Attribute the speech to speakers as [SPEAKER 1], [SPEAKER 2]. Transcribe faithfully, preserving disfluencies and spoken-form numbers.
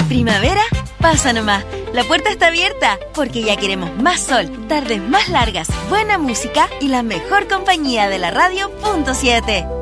[SPEAKER 1] ¿Primavera? Pasa nomás. La puerta está abierta porque ya queremos más sol, tardes más largas, buena música y la mejor compañía de la radio punto siete.